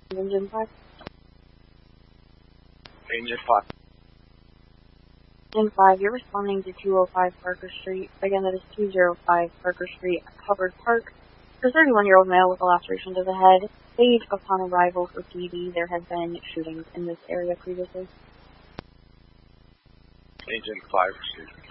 Engine 5. Engine 5. Engine 5, you're responding to 205 Parker Street. Again, that is 205 Parker Street, Hubbard Park. For a 31-year-old male with a laceration to the head, stage upon arrival for PD. There have been shootings in this area previously. Engine 5, excuse me.